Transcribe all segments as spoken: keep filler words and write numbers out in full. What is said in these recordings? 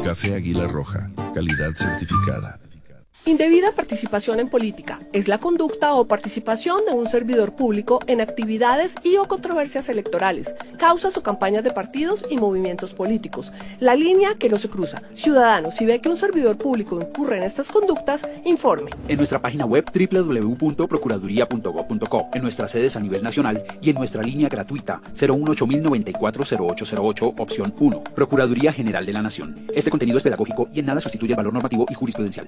Café Águila Roja, calidad certificada. Indebida participación en política es la conducta o participación de un servidor público en actividades y o controversias electorales, causas o campañas de partidos y movimientos políticos. La línea que no se cruza. Ciudadano, si ve que un servidor público incurre en estas conductas, informe. En nuestra página web doble u doble u doble u punto procuraduría punto gob punto co, en nuestras sedes a nivel nacional y en nuestra línea gratuita cero uno ocho mil noventa y cuatro cero ocho cero ocho, opción uno. Procuraduría General de la Nación. Este contenido es pedagógico y en nada sustituye el valor normativo y jurisprudencial.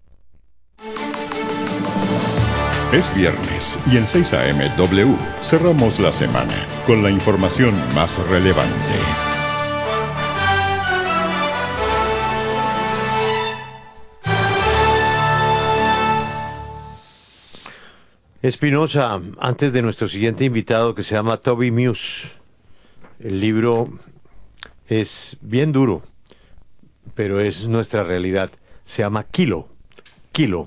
Es viernes y en seis a eme W cerramos la semana con la información más relevante. Espinosa, antes de nuestro siguiente invitado que se llama Toby Muse, el libro es bien duro, pero es nuestra realidad. Se llama Kilo, Kilo.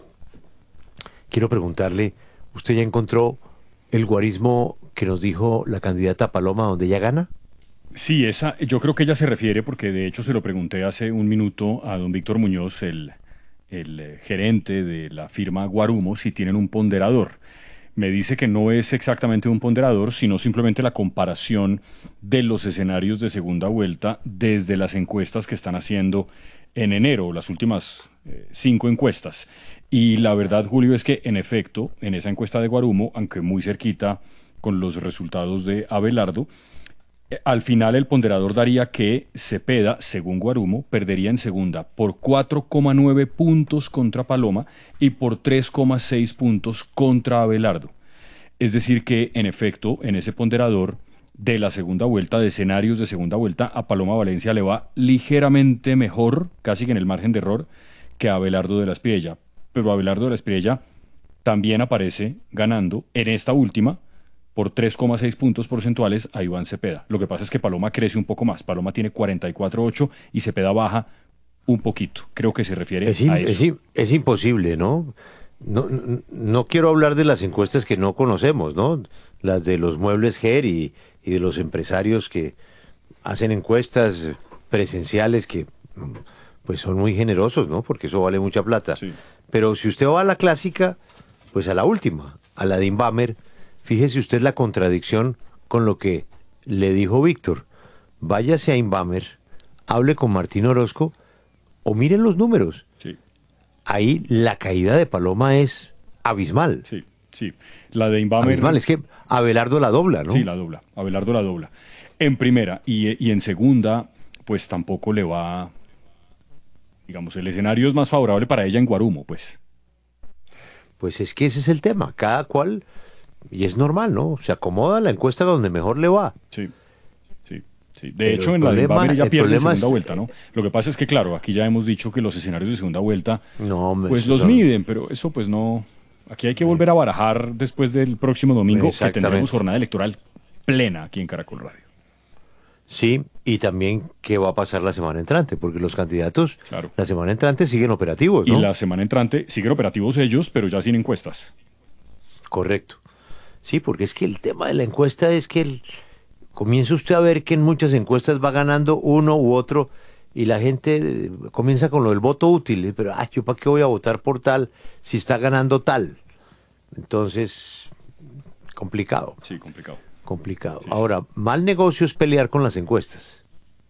Quiero preguntarle, ¿usted ya encontró el guarismo que nos dijo la candidata Paloma donde ella gana? Sí, esa, yo creo que ella se refiere, porque de hecho se lo pregunté hace un minuto a don Víctor Muñoz, el, el eh, gerente de la firma Guarumo, si tienen un ponderador. Me dice que no es exactamente un ponderador, sino simplemente la comparación de los escenarios de segunda vuelta desde las encuestas que están haciendo en enero, las últimas eh, cinco encuestas. Y la verdad, Julio, es que en efecto, en esa encuesta de Guarumo, aunque muy cerquita con los resultados de Abelardo, eh, al final el ponderador daría que Cepeda, según Guarumo, perdería en segunda por cuatro coma nueve puntos contra Paloma y por tres coma seis puntos contra Abelardo. Es decir que, en efecto, en ese ponderador de la segunda vuelta, de escenarios de segunda vuelta, a Paloma Valencia le va ligeramente mejor, casi que en el margen de error, que a Abelardo de la Espriella. Pero Abelardo de la Espriella también aparece ganando en esta última por tres coma seis puntos porcentuales a Iván Cepeda. Lo que pasa es que Paloma crece un poco más. Paloma tiene cuarenta y cuatro coma ocho y Cepeda baja un poquito. Creo que se refiere es a eso. Es, es imposible, ¿no? No, no, no quiero hablar de las encuestas que no conocemos, ¿no? Las de los muebles G E R y, y de los empresarios que hacen encuestas presenciales que pues son muy generosos, ¿no? Porque eso vale mucha plata. Sí. Pero si usted va a la clásica, pues a la última, a la de Inbamer, fíjese usted la contradicción con lo que le dijo Víctor. Váyase a Inbamer, hable con Martín Orozco o miren los números. Sí. Ahí la caída de Paloma es abismal. Sí, sí. La de Inbamer... Abismal, es que Abelardo la dobla, ¿no? Sí, la dobla. Abelardo la dobla. En primera y, y en segunda, pues tampoco le va... Digamos, el escenario es más favorable para ella en Guarumo, pues. Pues es que ese es el tema. Cada cual, y es normal, ¿no? Se acomoda la encuesta donde mejor le va. Sí, sí, sí. De Pero hecho, en problema, la de Inbamer ella pierde en segunda es... vuelta, ¿no? Lo que pasa es que, claro, aquí ya hemos dicho que los escenarios de segunda vuelta, no, pues los no. miden, pero eso pues no... Aquí hay que volver a barajar después del próximo domingo, que tendremos jornada electoral plena aquí en Caracol Radio. Sí, y también qué va a pasar la semana entrante, porque los candidatos claro. la semana entrante siguen operativos, ¿no? Y la semana entrante siguen operativos ellos, pero ya sin encuestas. Correcto. Sí, porque es que el tema de la encuesta es que el... comienza usted a ver que en muchas encuestas va ganando uno u otro y la gente comienza con lo del voto útil, pero ah, yo para qué voy a votar por tal si está ganando tal. Entonces, complicado. Sí, complicado. Complicado. Sí, sí. Ahora, mal negocio es pelear con las encuestas.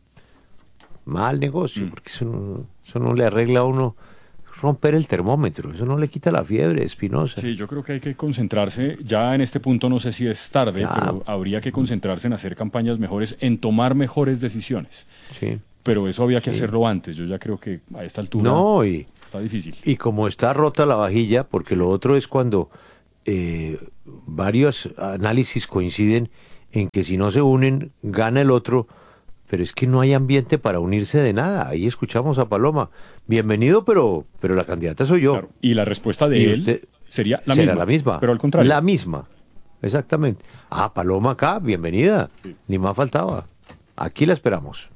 Mal negocio, mm. porque eso no, eso no le arregla a uno romper el termómetro, eso no le quita la fiebre, Espinosa. Sí, yo creo que hay que concentrarse, ya en este punto no sé si es tarde, ya. pero habría que concentrarse en hacer campañas mejores, en tomar mejores decisiones. Sí. Pero eso había que sí. hacerlo antes, yo ya creo que a esta altura no, y, está difícil. Y como está rota la vajilla, porque lo otro es cuando... Eh, varios análisis coinciden en que si no se unen, gana el otro, pero es que no hay ambiente para unirse de nada. Ahí escuchamos a Paloma. Bienvenido, pero, pero la candidata soy yo. Claro. Y la respuesta de y él usted sería la será misma, la misma. Pero al contrario. La misma, exactamente. Ah, Paloma acá, bienvenida. Sí. Ni más faltaba. Aquí la esperamos.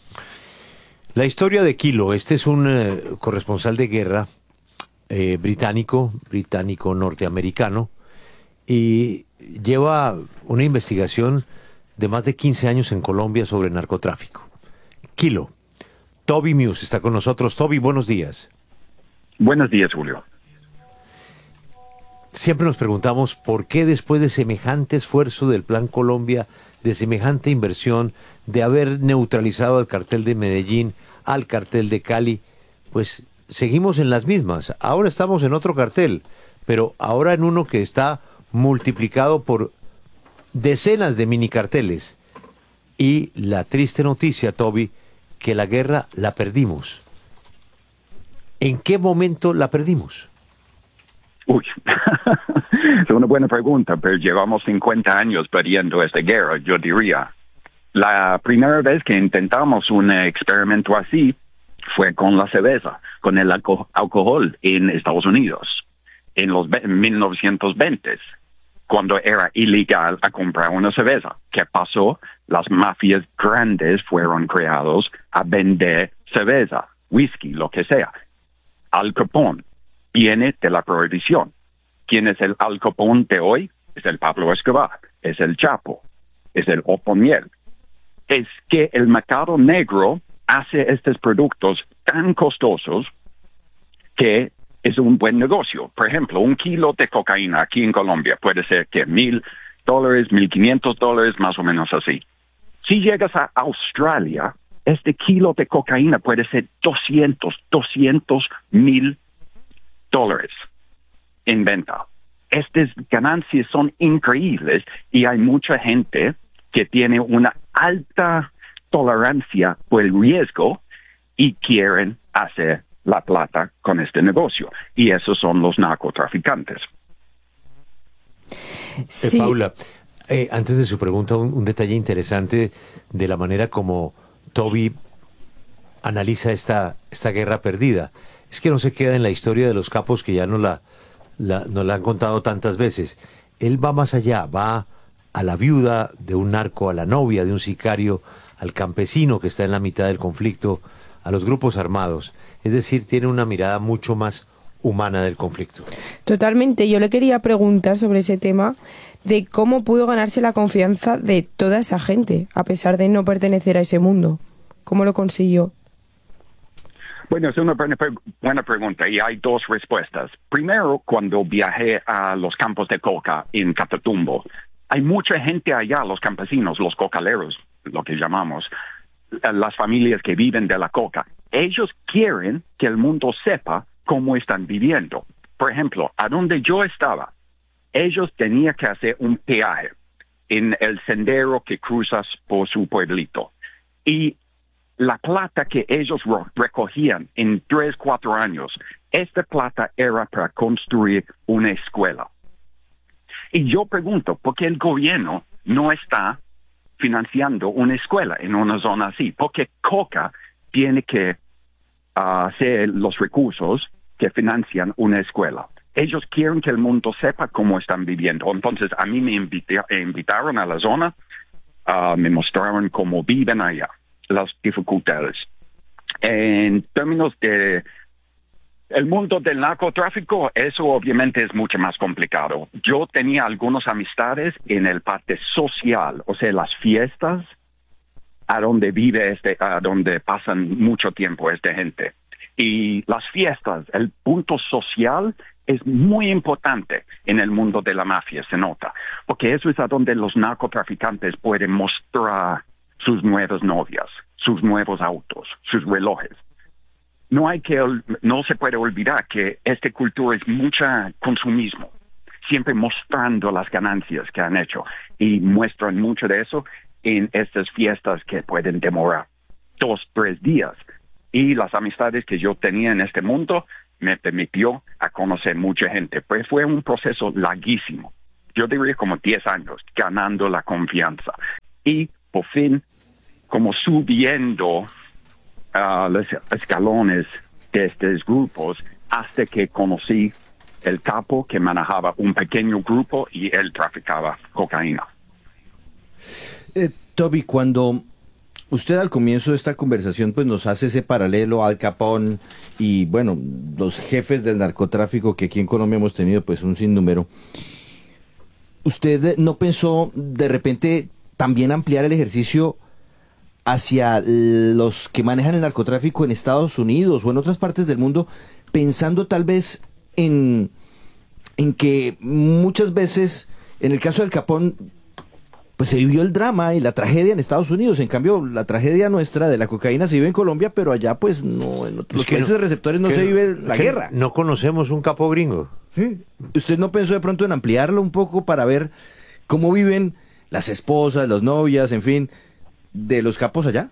La historia de Kilo. Este es un eh, corresponsal de guerra eh, británico, británico norteamericano, y lleva una investigación de más de quince años en Colombia sobre narcotráfico. Kilo, Toby Muse está con nosotros. Toby, buenos días. Buenos días, Julio. Siempre nos preguntamos por qué después de semejante esfuerzo del Plan Colombia, de semejante inversión, de haber neutralizado al cartel de Medellín, al cartel de Cali, pues seguimos en las mismas. Ahora estamos en otro cartel, pero ahora en uno que está multiplicado por decenas de mini carteles. Y la triste noticia, Toby, que la guerra la perdimos. ¿En qué momento la perdimos? Uy, es una buena pregunta, pero llevamos cincuenta años perdiendo esta guerra, yo diría. La primera vez que intentamos un experimento así fue con la cerveza, con el alco- alcohol en Estados Unidos, en los ve- mil novecientos veinte, cuando era ilegal a comprar una cerveza. ¿Qué pasó? Las mafias grandes fueron creados a vender cerveza, whisky, lo que sea. Al Capone viene de la prohibición. ¿Quién es el Al Capone de hoy? Es el Pablo Escobar, es el Chapo, es el Oponiel. Es que el mercado negro hace estos productos tan costosos que es un buen negocio. Por ejemplo, un kilo de cocaína aquí en Colombia puede ser que mil dólares, mil quinientos dólares, más o menos así. Si llegas a Australia, este kilo de cocaína puede ser doscientos, doscientos mil dólares en venta. Estas ganancias son increíbles y hay mucha gente que tiene una alta tolerancia por el riesgo y quieren hacer la plata con este negocio. Y esos son los narcotraficantes. Sí. Eh, Paula, eh, antes de su pregunta, un, un detalle interesante de la manera como Toby analiza esta, esta guerra perdida. Es que no se queda en la historia de los capos que ya nos la, la, nos la han contado tantas veces. Él va más allá, va a la viuda de un narco, a la novia de un sicario, al campesino que está en la mitad del conflicto, a los grupos armados. Es decir, tiene una mirada mucho más humana del conflicto. Totalmente. Yo le quería preguntar sobre ese tema de cómo pudo ganarse la confianza de toda esa gente, a pesar de no pertenecer a ese mundo. ¿Cómo lo consiguió? Bueno, es una buena, buena pregunta y hay dos respuestas. Primero, cuando viajé a los campos de coca en Catatumbo, hay mucha gente allá, los campesinos, los cocaleros, lo que llamamos, las familias que viven de la coca. Ellos quieren que el mundo sepa cómo están viviendo. Por ejemplo, a donde yo estaba, ellos tenían que hacer un peaje en el sendero que cruzas por su pueblito. Y la plata que ellos recogían en tres, cuatro años, esta plata era para construir una escuela. Y yo pregunto, ¿por qué el gobierno no está financiando una escuela en una zona así? Porque Coca tiene que uh, hacer los recursos que financian una escuela. Ellos quieren que el mundo sepa cómo están viviendo. Entonces, a mí me invita- invitaron a la zona, uh, me mostraron cómo viven allá, las dificultades. En términos de el mundo del narcotráfico, eso obviamente es mucho más complicado. Yo tenía algunas amistades en el parte social, o sea, las fiestas, a donde vive este, a donde pasan mucho tiempo esta gente. Y las fiestas, el punto social es muy importante en el mundo de la mafia, se nota, porque eso es a donde los narcotraficantes pueden mostrar sus nuevas novias, sus nuevos autos, sus relojes. No hay que, no se puede olvidar que esta cultura es mucho consumismo, siempre mostrando las ganancias que han hecho y muestran mucho de eso en estas fiestas que pueden demorar dos, tres días. Y las amistades que yo tenía en este mundo me permitió a conocer mucha gente, pero fue un proceso larguísimo. Yo diría como diez años, ganando la confianza. Y por fin, como subiendo Uh, los escalones de estos grupos hasta que conocí el capo que manejaba un pequeño grupo y él traficaba cocaína. Eh, Toby, cuando usted al comienzo de esta conversación pues nos hace ese paralelo al Capone y bueno, los jefes del narcotráfico que aquí en Colombia hemos tenido pues un sinnúmero, ¿usted no pensó de repente también ampliar el ejercicio hacia los que manejan el narcotráfico en Estados Unidos o en otras partes del mundo, pensando tal vez en, en que muchas veces, en el caso del Capón, pues se vivió el drama y la tragedia en Estados Unidos. En cambio, la tragedia nuestra de la cocaína se vive en Colombia, pero allá pues no, en otros países no, receptores no se vive la guerra. No conocemos un capo gringo. ¿Sí? ¿Usted no pensó de pronto en ampliarlo un poco para ver cómo viven las esposas, las novias, en fin, de los capos allá?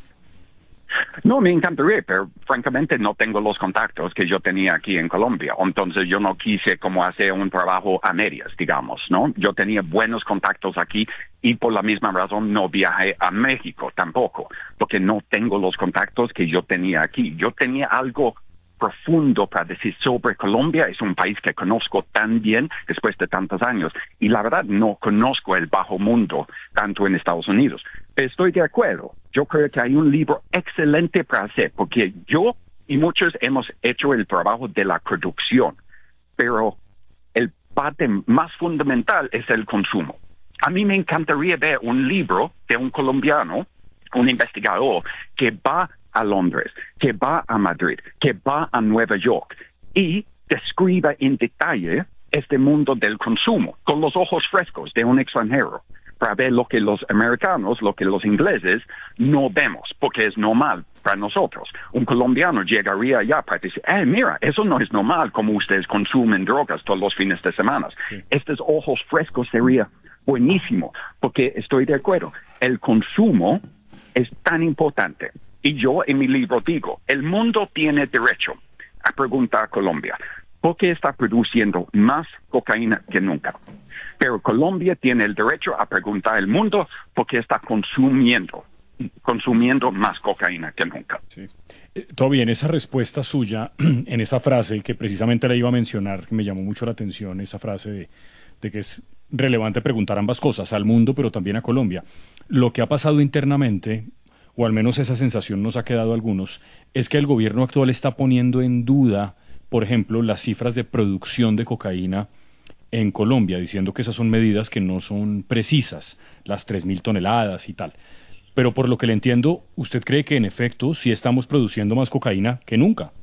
No, me encantaría, pero francamente no tengo los contactos que yo tenía aquí en Colombia. Entonces yo no quise como hacer un trabajo a medias, digamos, ¿no? Yo tenía buenos contactos aquí y por la misma razón no viajé a México tampoco, porque no tengo los contactos que yo tenía aquí. Yo tenía algo profundo para decir sobre Colombia. Es un país que conozco tan bien después de tantos años y la verdad no conozco el bajo mundo tanto en Estados Unidos. Estoy de acuerdo. Yo creo que hay un libro excelente para hacer porque yo y muchos hemos hecho el trabajo de la producción, pero el parte más fundamental es el consumo. A mí me encantaría ver un libro de un colombiano, un investigador que va a Londres, que va a Madrid, que va a Nueva York y describa en detalle este mundo del consumo con los ojos frescos de un extranjero para ver lo que los americanos, lo que los ingleses no vemos, porque es normal para nosotros. Un colombiano llegaría allá para decir, eh, mira, eso no es normal como ustedes consumen drogas todos los fines de semana. Sí. Estos ojos frescos sería buenísimo, porque estoy de acuerdo, el consumo es tan importante. Y yo en mi libro digo, el mundo tiene derecho a preguntar a Colombia, ¿por qué está produciendo más cocaína que nunca? Pero Colombia tiene el derecho a preguntar al mundo por qué está consumiendo, consumiendo más cocaína que nunca. Sí. Eh, Toby, en esa respuesta suya, en esa frase que precisamente le iba a mencionar, que me llamó mucho la atención, esa frase de, de que es relevante preguntar ambas cosas, al mundo pero también a Colombia. Lo que ha pasado internamente, o al menos esa sensación nos ha quedado a algunos, es que el gobierno actual está poniendo en duda, por ejemplo, las cifras de producción de cocaína en Colombia, diciendo que esas son medidas que no son precisas, las tres mil toneladas y tal. Pero por lo que le entiendo, ¿usted cree que en efecto sí estamos produciendo más cocaína que nunca?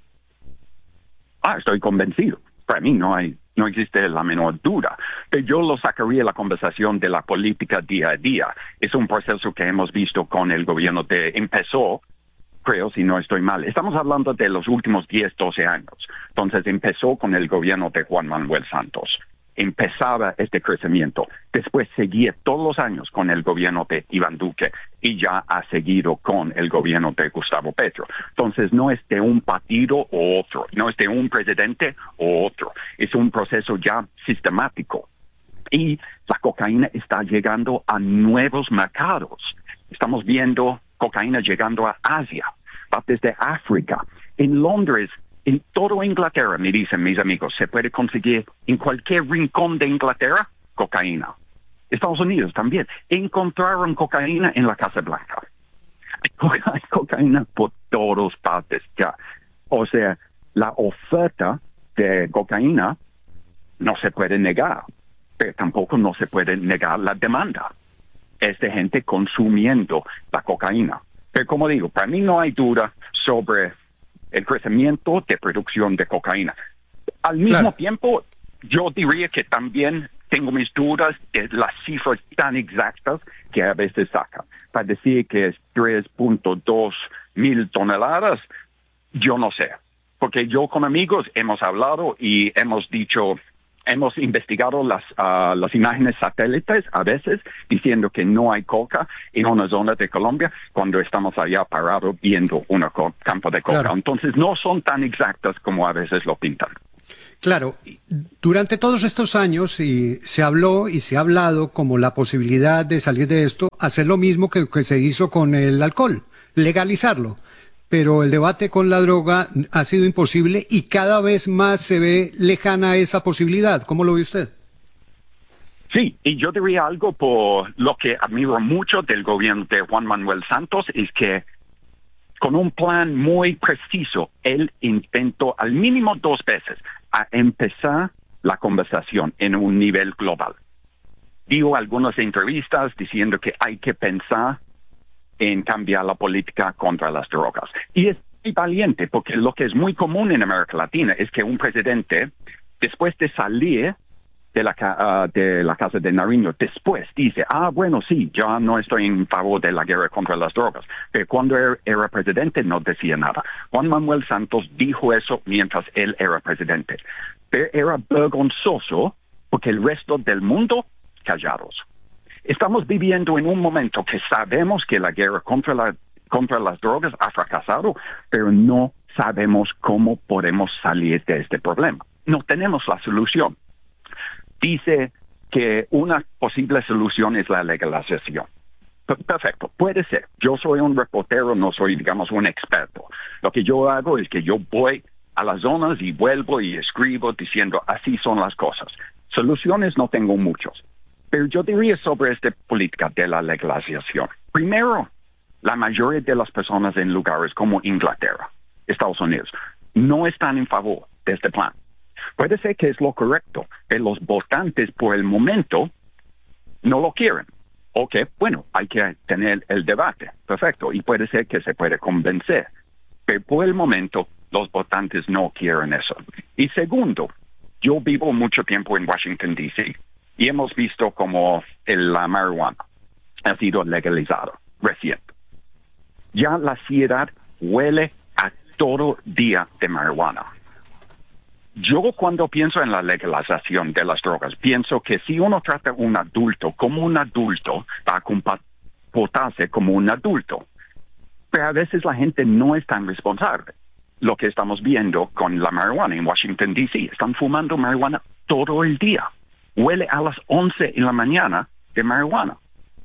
Ah, estoy convencido. Para mí no hay, no existe la menor duda. Pero yo lo sacaría de la conversación de la política día a día. Es un proceso que hemos visto con el gobierno de... Empezó, creo, si no estoy mal. Estamos hablando de los últimos diez, doce años. Entonces empezó con el gobierno de Juan Manuel Santos. Empezaba este crecimiento. Después seguía todos los años con el gobierno de Iván Duque y ya ha seguido con el gobierno de Gustavo Petro. Entonces no es de un partido o otro, no es de un presidente o otro. Es un proceso ya sistemático. Y la cocaína está llegando a nuevos mercados. Estamos viendo cocaína llegando a Asia, va desde África. En Londres, en toda Inglaterra, me dicen mis amigos, se puede conseguir en cualquier rincón de Inglaterra cocaína. Estados Unidos también. Encontraron cocaína en la Casa Blanca. Hay cocaína por todas partes ya. O sea, la oferta de cocaína no se puede negar, pero tampoco no se puede negar la demanda. Es de gente consumiendo la cocaína. Pero como digo, para mí no hay duda sobre el crecimiento de producción de cocaína. Al mismo claro. tiempo, yo diría que también tengo mis dudas de las cifras tan exactas que a veces sacan. Para decir que es tres punto dos mil toneladas, yo no sé. Porque yo con amigos hemos hablado y hemos dicho... Hemos investigado las, uh, las imágenes satélites a veces diciendo que no hay coca en una zona de Colombia cuando estamos allá parados viendo un campo de coca. Claro. Entonces no son tan exactas como a veces lo pintan. Claro, durante todos estos años y se habló y se ha hablado como la posibilidad de salir de esto, hacer lo mismo que, que se hizo con el alcohol, legalizarlo. Pero el debate con la droga ha sido imposible y cada vez más se ve lejana esa posibilidad. ¿Cómo lo ve usted? Sí, y yo diría algo por lo que admiro mucho del gobierno de Juan Manuel Santos, es que con un plan muy preciso, él intentó al mínimo dos veces a empezar la conversación en un nivel global. Dio algunas entrevistas diciendo que hay que pensar en cambiar la política contra las drogas. Y es muy valiente, porque lo que es muy común en América Latina es que un presidente, después de salir de la, uh, de la Casa de Nariño, después dice, ah, bueno, sí, ya no estoy en favor de la guerra contra las drogas. Pero cuando era, era presidente no decía nada. Juan Manuel Santos dijo eso mientras él era presidente. Pero era vergonzoso porque el resto del mundo, callados. Estamos viviendo en un momento que sabemos que la guerra contra, la, contra las drogas ha fracasado, pero no sabemos cómo podemos salir de este problema. No tenemos la solución. Dice que una posible solución es la legalización. Perfecto, puede ser. Yo soy un reportero, no soy, digamos, un experto. Lo que yo hago es que yo voy a las zonas y vuelvo y escribo diciendo así son las cosas. Soluciones no tengo muchos. Pero yo diría sobre esta política de la legalización. Primero, la mayoría de las personas en lugares como Inglaterra, Estados Unidos, no están en favor de este plan. Puede ser que es lo correcto, pero los votantes por el momento no lo quieren. Ok, bueno, hay que tener el debate, perfecto, y puede ser que se puede convencer. Pero por el momento, los votantes no quieren eso. Y segundo, yo vivo mucho tiempo en Washington, D C, y hemos visto como el, la marihuana ha sido legalizado recién. Ya la ciudad huele a todo día de marihuana. Yo cuando pienso en la legalización de las drogas, pienso que si uno trata a un adulto como un adulto, va a comportarse como un adulto. Pero a veces la gente no es tan responsable. Lo que estamos viendo con la marihuana en Washington, D C, están fumando marihuana todo el día. Huele a las once en la mañana de marihuana.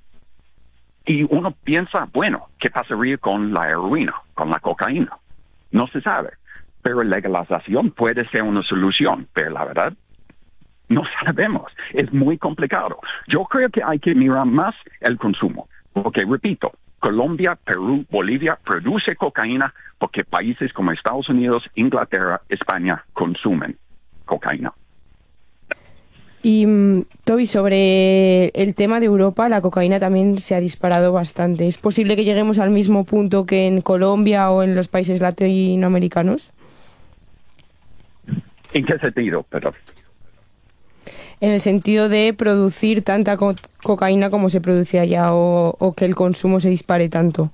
Y uno piensa, bueno, ¿qué pasaría con la heroína, con la cocaína? No se sabe. Pero la legalización puede ser una solución, pero la verdad, no sabemos. Es muy complicado. Yo creo que hay que mirar más el consumo. Porque, repito, Colombia, Perú, Bolivia produce cocaína porque países como Estados Unidos, Inglaterra, España consumen cocaína. Y, Toby, sobre el tema de Europa, la cocaína también se ha disparado bastante. ¿Es posible que lleguemos al mismo punto que en Colombia o en los países latinoamericanos? ¿En qué sentido? Perdón. En el sentido de producir tanta co- cocaína como se produce allá o, o que el consumo se dispare tanto.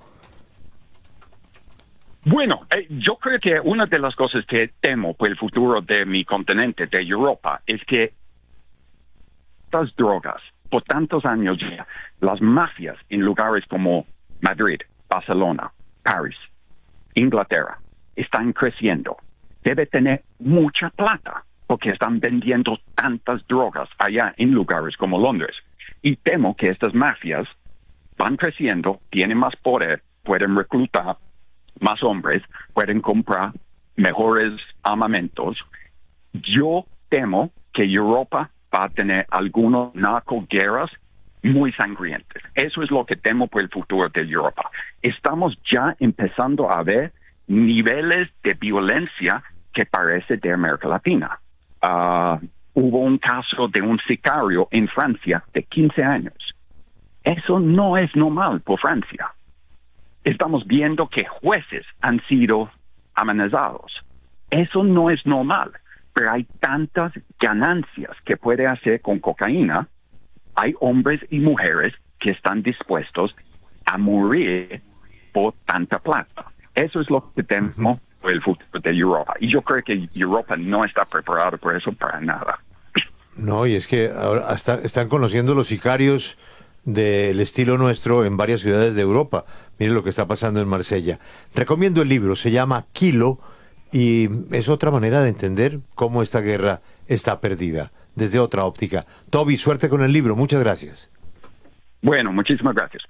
Bueno, eh, yo creo que una de las cosas que temo por el futuro de mi continente, de Europa, es que estas drogas, por tantos años ya, las mafias en lugares como Madrid, Barcelona, París, Inglaterra, están creciendo. Debe tener mucha plata porque están vendiendo tantas drogas allá en lugares como Londres. Y temo que estas mafias van creciendo, tienen más poder, pueden reclutar más hombres, pueden comprar mejores armamentos. Yo temo que Europa va a tener algunas narcoguerras muy sangrientas. Eso es lo que temo por el futuro de Europa. Estamos ya empezando a ver niveles de violencia que parece de América Latina. Uh, hubo un caso de un sicario en Francia de quince años. Eso no es normal por Francia. Estamos viendo que jueces han sido amenazados. Eso no es normal, pero hay tantas ganancias que puede hacer con cocaína. Hay hombres y mujeres que están dispuestos a morir por tanta plata. Eso es lo que temo por el futuro de Europa. Y yo creo que Europa no está preparada por eso para nada. No, y es que ahora hasta están conociendo los sicarios del estilo nuestro en varias ciudades de Europa. Miren lo que está pasando en Marsella. Recomiendo el libro, se llama Kilo, y es otra manera de entender cómo esta guerra está perdida, desde otra óptica. Toby, suerte con el libro, muchas gracias. Bueno, muchísimas gracias.